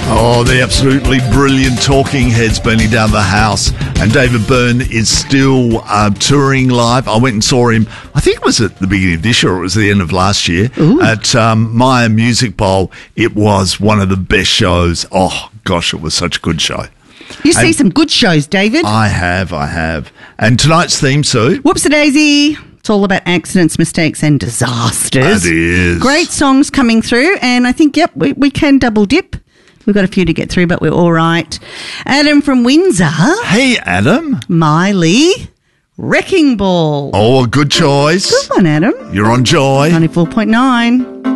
Oh, the absolutely brilliant Talking Heads burning down the house. And David Byrne is still touring live. I went and saw him, I think it was at the beginning of this year or it was the end of last year, at Maya Music Bowl. It was one of the best shows. Oh, gosh, it was such a good show. You see some good shows, David. I have. And tonight's theme, Sue? Whoops-a-daisy. It's all about accidents, mistakes and disasters. It is. Great songs coming through, and I think, we can double dip. We've got a few to get through, but we're all right. Adam from Windsor. Hey, Adam. Miley, Wrecking Ball. Oh, a good choice. Good one, Adam. You're on Joy. 94.9.